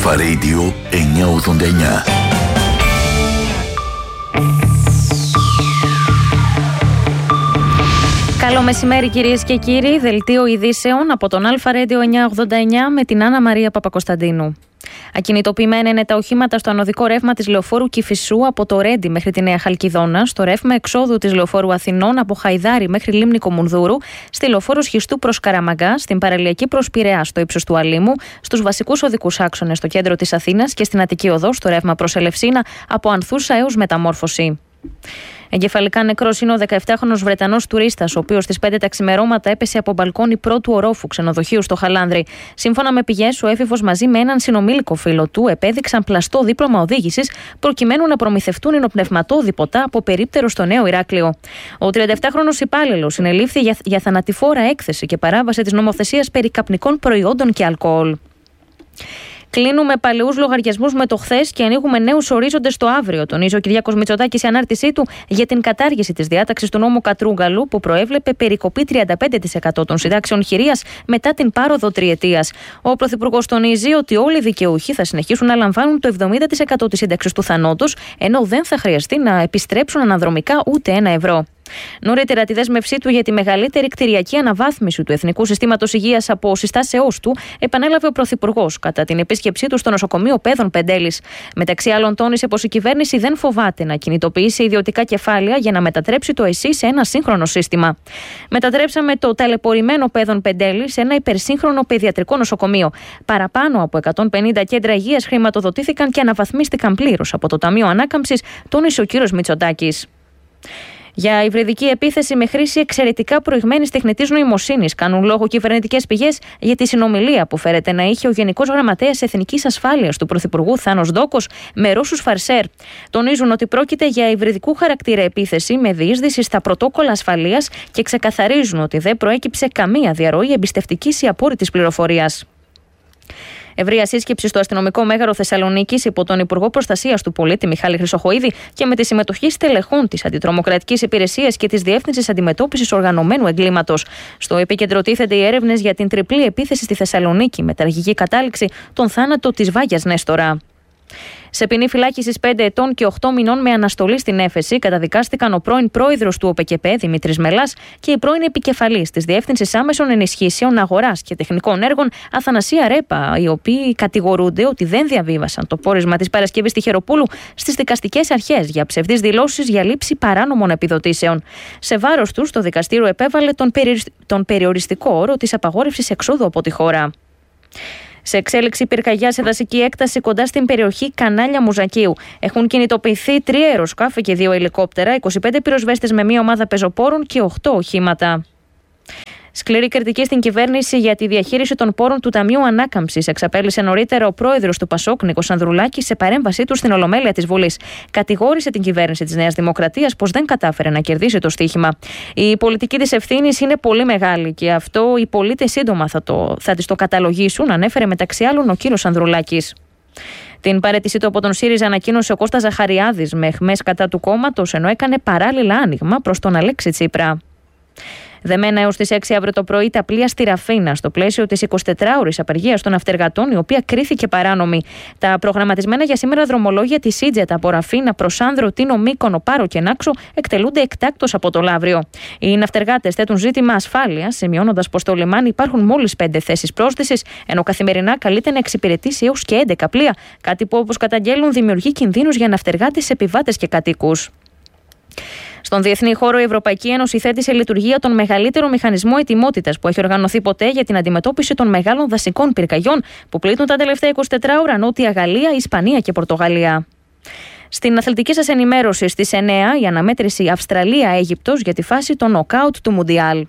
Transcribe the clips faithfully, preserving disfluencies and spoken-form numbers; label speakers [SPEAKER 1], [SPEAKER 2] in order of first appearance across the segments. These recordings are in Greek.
[SPEAKER 1] Αλφα Radio εννιακόσια ογδόντα εννιά.
[SPEAKER 2] Καλό μεσημέρι κυρίες και κύριοι, δελτίο ειδήσεων από τον Αλφα Radio εννιακόσια ογδόντα εννιά με την Άννα Μαρία Παπακοσταντίνου. Ακινητοποιημένα είναι τα οχήματα στο ανωδικό ρεύμα της λεωφόρου Κηφισού από το Ρέντι μέχρι τη Νέα Χαλκιδόνα, στο ρεύμα εξόδου της λεωφόρου Αθηνών από Χαϊδάρι μέχρι Λίμνη Κομουνδούρου, στη λεωφόρο Σχιστού προς Καραμαγκά, στην παραλιακή προς Πειραιά στο ύψος του Αλήμου, στους βασικούς οδικούς άξονες στο κέντρο της Αθήνας και στην Αττική Οδό στο ρεύμα προς Ελευσίνα από Ανθούσα έως Μεταμόρφωση. Εγκεφαλικά νεκρός είναι ο δεκαεπτάχρονος Βρετανός τουρίστας, ο οποίος στις πέντε τα ξημερώματα έπεσε από μπαλκόνι πρώτου ορόφου ξενοδοχείου στο Χαλάνδρι. Σύμφωνα με πηγές, ο έφηβος μαζί με έναν συνομήλικο φίλο του επέδειξαν πλαστό δίπλωμα οδήγησης προκειμένου να προμηθευτούν υνοπνευματώδη ποτά από περίπτερο στο Νέο Ηράκλειο. Ο τριανταεπτάχρονος υπάλληλος συνελήφθη για, για θανατηφόρα έκθεση και παράβαση της νομοθεσίας περί καπνικών προϊόντων και αλκοόλ. Κλείνουμε παλαιούς λογαριασμούς με το χθες και ανοίγουμε νέους ορίζοντες στο αύριο, τονίζει ο Κυριάκος Μητσοτάκης σε ανάρτησή του για την κατάργηση της διάταξης του νόμου Κατρούγκαλου που προέβλεπε περικοπή τριάντα πέντε τοις εκατό των συντάξεων χειρίας μετά την πάροδο τριετίας. Ο Πρωθυπουργός τονίζει ότι όλοι οι δικαιούχοι θα συνεχίσουν να λαμβάνουν το εβδομήντα τοις εκατό της σύνταξης του θανότους, ενώ δεν θα χρειαστεί να επιστρέψουν αναδρομικά ούτε ένα ευρώ. Νωρίτερα, τη δέσμευσή του για τη μεγαλύτερη κτηριακή αναβάθμιση του Εθνικού Συστήματος Υγείας από συστάσεώς του επανέλαβε ο Πρωθυπουργός κατά την επίσκεψή του στο νοσοκομείο Πέδων Πεντέλης. Μεταξύ άλλων, τόνισε πως η κυβέρνηση δεν φοβάται να κινητοποιήσει ιδιωτικά κεφάλαια για να μετατρέψει το ΕΣΥ σε ένα σύγχρονο σύστημα. Μετατρέψαμε το ταλαιπωρημένο Πέδων Πεντέλη σε ένα υπερσύγχρονο παιδιατρικό νοσοκομείο. Παραπάνω από εκατόν πενήντα κέντρα υγείας χρηματοδοτήθηκαν και αναβαθμίστηκαν πλήρως από το Ταμείο Ανάκαμψης, τόνισε ο κ. Μητσοτάκης. Για υβριδική επίθεση με χρήση εξαιρετικά προηγμένης τεχνητής νοημοσύνης κάνουν λόγο κυβερνητικές πηγές για τη συνομιλία που φέρεται να είχε ο Γενικός Γραμματέας Εθνικής Ασφάλειας του Πρωθυπουργού Θάνος Δόκος με Ρώσους φαρσέρ. Τονίζουν ότι πρόκειται για υβριδικού χαρακτήρα επίθεση με διείσδυση στα πρωτόκολλα ασφαλείας και ξεκαθαρίζουν ότι δεν προέκυψε καμία διαρροή εμπιστευτικής ή απόρριτης πληροφορίας. Ευρεία σύσκεψη στο αστυνομικό μέγαρο Θεσσαλονίκης υπό τον Υπουργό Προστασίας του Πολίτη Μιχάλη Χρυσοχοΐδη και με τη συμμετοχή στελεχών της Αντιτρομοκρατικής Υπηρεσίας και της Διεύθυνσης Αντιμετώπισης Οργανωμένου Εγκλήματος. Στο επίκεντρο τίθενται οι έρευνες για την τριπλή επίθεση στη Θεσσαλονίκη με τραγική κατάληξη τον θάνατο της Βάγιας Νέστορα. Σε ποινή φυλάκισης πέντε ετών και οκτώ μηνών με αναστολή στην έφεση καταδικάστηκαν ο πρώην πρόεδρος του ΟΠΕΚΕΠΕ Δημήτρης Μελάς και η πρώην επικεφαλής της Διεύθυνσης Άμεσων Ενισχύσεων Αγοράς και Τεχνικών Έργων Αθανασία Ρέπα, οι οποίοι κατηγορούνται ότι δεν διαβίβασαν το πόρισμα της Παρασκευής Τυχεροπούλου στις δικαστικές αρχές για ψευδείς δηλώσεις για λήψη παράνομων επιδοτήσεων. Σε βάρος τους, το δικαστήριο επέβαλε τον, περι... τον περιοριστικό όρο της απαγόρευσης εξόδου από τη χώρα. Σε εξέλιξη πυρκαγιά σε δασική έκταση κοντά στην περιοχή Κανάλια Μουζακίου. Έχουν κινητοποιηθεί τρία αεροσκάφη και δύο ελικόπτερα, είκοσι πέντε πυροσβέστες με μία ομάδα πεζοπόρων και οκτώ οχήματα. Σκληρή κριτική στην κυβέρνηση για τη διαχείριση των πόρων του Ταμείου Ανάκαμψης εξαπέλυσε νωρίτερα ο πρόεδρος του Πασόκ, Νίκος Ανδρουλάκης, σε παρέμβασή του στην Ολομέλεια της Βουλής. Κατηγόρησε την κυβέρνηση της Νέας Δημοκρατίας πως δεν κατάφερε να κερδίσει το στοίχημα. Η πολιτική της ευθύνης είναι πολύ μεγάλη και αυτό οι πολίτες σύντομα θα, το, θα τις το καταλογίσουν, ανέφερε μεταξύ άλλων ο κύριος Ανδρουλάκης. Την παραίτησή του από τον ΣΥΡΙΖΑ ανακοίνωσε ο Κώστας Ζαχαριάδης με αιχμές κατά του κόμματος, ενώ έκανε παράλληλα άνοιγμα προς τον Αλέξη Τσίπρα. Δεμένα έως τις έξι αύριο το πρωί τα πλοία στη Ραφίνα, στο πλαίσιο της εικοσιτετράωρης απεργίας των ναυτεργατών, η οποία κρίθηκε παράνομη. Τα προγραμματισμένα για σήμερα δρομολόγια της Ίτζετ από Ραφίνα προς Άνδρο, Τίνο, Μύκονο, Πάρο και Νάξο εκτελούνται εκτάκτως από το Λαύριο. Οι ναυτεργάτες θέτουν ζήτημα ασφάλειας, σημειώνοντας πως στο λιμάνι υπάρχουν μόλις πέντε θέσεις πρόσθεσης, ενώ καθημερινά καλείται να εξυπηρετήσει έως και έντεκα πλοία, κάτι που, όπως καταγγέλνουν, δημιουργεί κινδύνους για ναυτεργάτες, επιβάτες και κατοίκους. Στον διεθνή χώρο, η Ευρωπαϊκή Ένωση θέτει σε λειτουργία τον μεγαλύτερο μηχανισμό ετοιμότητας που έχει οργανωθεί ποτέ για την αντιμετώπιση των μεγάλων δασικών πυρκαγιών που πλήττουν τα τελευταία εικοσιτέσσερις ώρα Νότια Γαλλία, Ισπανία και Πορτογαλία. Στην αθλητική σας ενημέρωση στις εννέα, η αναμέτρηση Αυστραλία-Αίγυπτος για τη φάση των νοκάουτ του Μουντιάλ.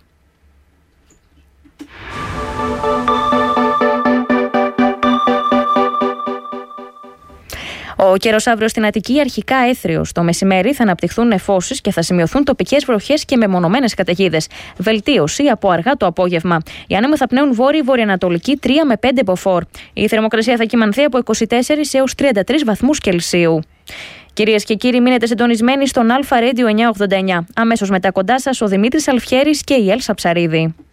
[SPEAKER 2] Ο καιρός αύριο στην Αττική αρχικά έθριος. Το μεσημέρι θα αναπτυχθούν νεφώσεις και θα σημειωθούν τοπικές βροχές και μεμονωμένες καταιγίδες. Βελτίωση από αργά το απόγευμα. Οι άνεμοι θα πνέουν βόρειο-βορειοανατολική τρία με πέντε μποφόρ. Η θερμοκρασία θα κυμανθεί από είκοσι τέσσερις έως τριάντα τρεις βαθμούς Κελσίου. Κυρίες και κύριοι, μείνετε συντονισμένοι στον Αλφα Radio εννιακόσια ογδόντα εννιά. Αμέσως μετά κοντά σας ο Δημήτρης Αλφιέρης και η Έλσα Ψαρίδη.